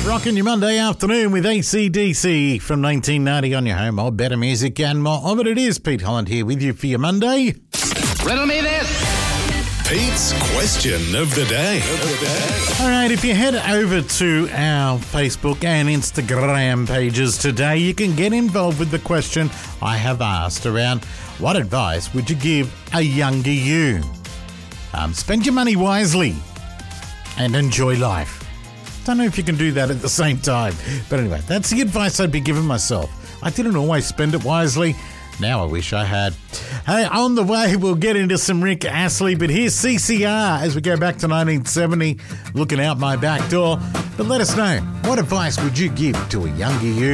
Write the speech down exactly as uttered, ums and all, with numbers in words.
Rocking your Monday afternoon with A C D C from nineteen ninety on your home of better music and more of it. It is Pete Holland here with you for your Monday. Riddle me this. Pete's question of the day. Of the day. All right, if you head over to our Facebook and Instagram pages today, you can get involved with the question I have asked around what advice would you give a younger you? Um, spend your money wisely and enjoy life. Don't know if you can do that at the same time. But anyway, that's the advice I'd be giving myself. I didn't always spend it wisely. Now I wish I had. Hey, on the way, we'll get into some Rick Astley, but here's C C R as we go back to nineteen seventy, looking out my back door. But let us know, what advice would you give to a younger you?